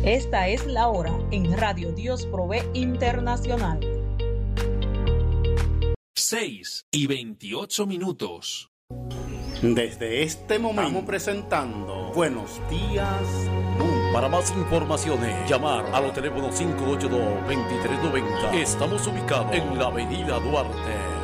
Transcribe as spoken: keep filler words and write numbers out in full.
Esta es la hora en Radio Dios Provee Internacional. seis y veintiocho minutos. Desde este momento estamos presentando Buenos Días Mundo. Para más informaciones, llamar a los teléfonos cinco ocho dos, dos tres nueve cero. Estamos ubicados en la avenida Duarte.